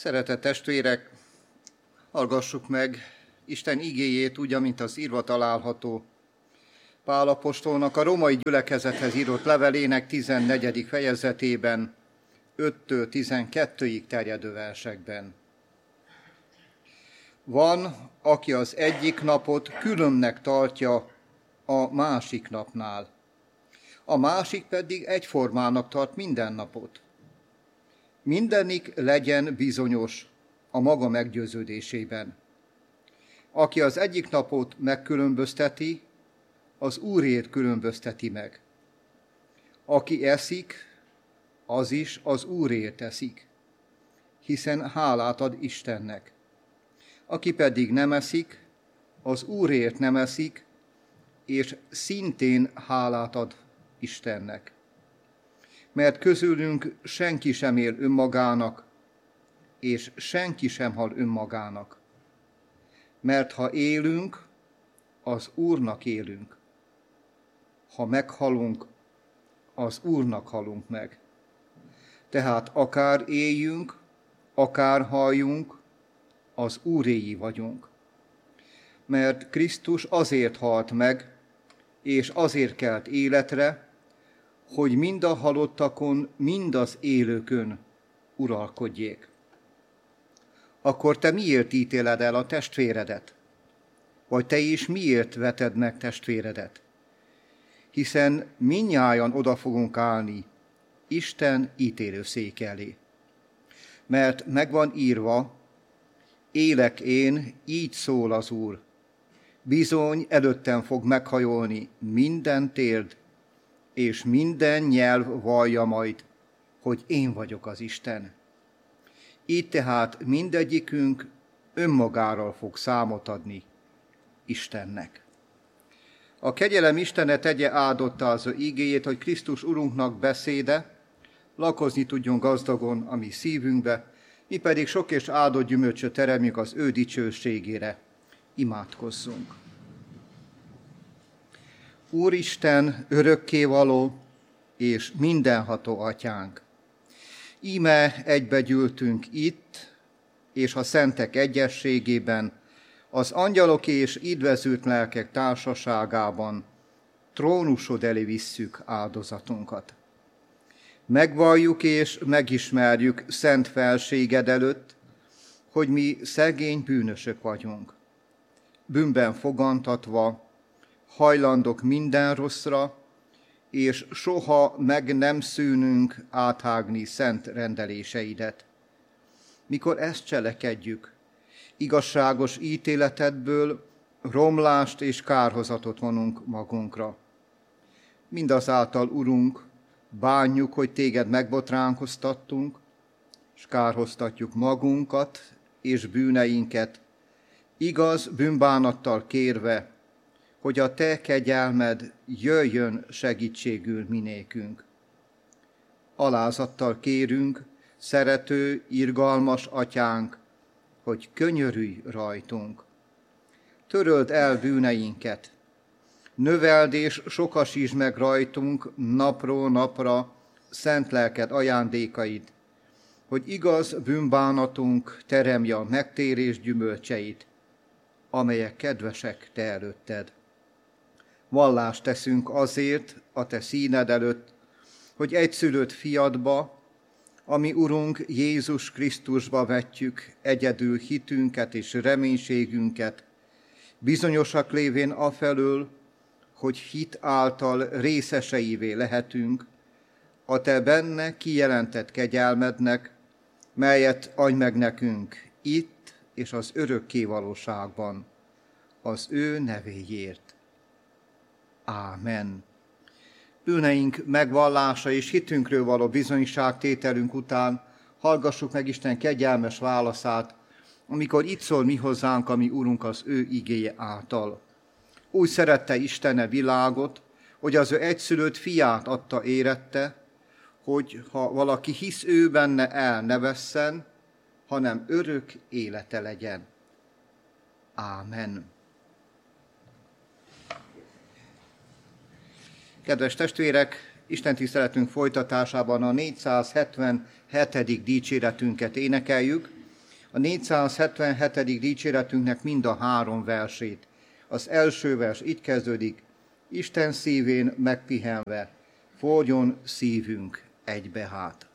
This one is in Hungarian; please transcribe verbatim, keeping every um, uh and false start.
Szeretett testvérek, hallgassuk meg Isten igéjét úgy, amint az írva található Pál apostolnak a római gyülekezethez írott levelének tizennegyedik fejezetében, öttől tizenkettőig terjedő versekben. Van, aki az egyik napot különnek tartja a másik napnál, a másik pedig egyformának tart minden napot. Mindenik legyen bizonyos a maga meggyőződésében. Aki az egyik napot megkülönbözteti, az Úrért különbözteti meg. Aki eszik, az is az Úrért eszik, hiszen hálát ad Istennek. Aki pedig nem eszik, az Úrért nem eszik, és szintén hálát ad Istennek. Mert közülünk senki sem él önmagának, és senki sem hal önmagának. Mert ha élünk, az Úrnak élünk. Ha meghalunk, az Úrnak halunk meg. Tehát akár éljünk, akár halljunk, az Úréi vagyunk. Mert Krisztus azért halt meg, és azért kelt életre, hogy mind a halottakon, mind az élőkön uralkodjék. Akkor te miért ítéled el a testvéredet? Vagy te is miért veted meg testvéredet? Hiszen mindnyájan oda fogunk állni Isten ítélőszék elé. Mert megvan írva, élek én, így szól az Úr. Bizony előttem fog meghajolni minden térd, és minden nyelv vallja majd, hogy én vagyok az Isten. Így tehát mindegyikünk önmagáról fog számot adni Istennek. A kegyelem Istene tegye áldottá az ő igéjét, hogy Krisztus Urunknak beszéde lakozni tudjon gazdagon a mi szívünkbe, mi pedig sok és áldott gyümölcsöt teremjük az ő dicsőségére. Imádkozzunk. Úristen, örökkévaló és mindenható atyánk, íme egybegyűltünk itt, és a szentek egyességében, az angyalok és idvezült lelkek társaságában trónusod elé visszük áldozatunkat. Megvalljuk és megismerjük szent felséged előtt, hogy mi szegény bűnösök vagyunk. Bűnben fogantatva, hajlandok minden rosszra, és soha meg nem szűnünk áthágni szent rendeléseidet. Mikor ezt cselekedjük, igazságos ítéletedből romlást és kárhozatot vonunk magunkra. Mindazáltal, Urunk, bánjuk, hogy téged megbotránkoztattunk, és kárhoztatjuk magunkat és bűneinket, igaz bűnbánattal kérve, hogy a te kegyelmed jöjjön segítségül minékünk. Alázattal kérünk, szerető, irgalmas atyánk, hogy könyörülj rajtunk. Töröld el bűneinket, növeld és sokasítsd meg rajtunk napról napra szent lelked ajándékait, hogy igaz bűnbánatunk teremje a megtérés gyümölcseit, amelyek kedvesek te előtted. Vallást teszünk azért a te színed előtt, hogy egyszülött fiadba, ami Urunk Jézus Krisztusba vetjük egyedül hitünket és reménységünket, bizonyosak lévén afelől, hogy hit által részeseivé lehetünk a te benne kijelentett kegyelmednek, melyet adj meg nekünk itt és az örökké valóságban, az ő nevéért. Ámen. Bűneink megvallása és hitünkről való bizonyságtételünk után hallgassuk meg Isten kegyelmes válaszát, amikor itt szól mi hozzánk, ami Urunk az ő igéje által. Úgy szerette Istene világot, hogy az ő egyszülött fiát adta érette, hogy ha valaki hisz ő benne, el ne vesszen, hanem örök élete legyen. Ámen. Kedves testvérek, Isten tiszteletünk folytatásában a négyszázhetvenhetedik dicséretünket énekeljük, a négyszázhetvenhetedik dicséretünknek mind a három versét. Az első vers így kezdődik: Isten szívén megpihenve, forjon szívünk egybe hát.